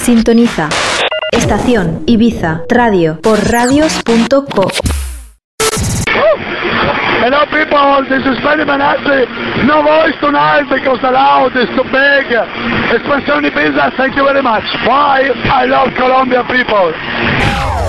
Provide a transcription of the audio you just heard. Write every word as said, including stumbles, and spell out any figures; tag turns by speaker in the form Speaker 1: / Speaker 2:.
Speaker 1: Sintoniza Estación Ibiza Radio por radios punto co.
Speaker 2: Hello people, this is Freddy Manazzi. No voice tonight because the loud is too big. Espansione Ibiza, thank you very much. Bye, I love Colombia people.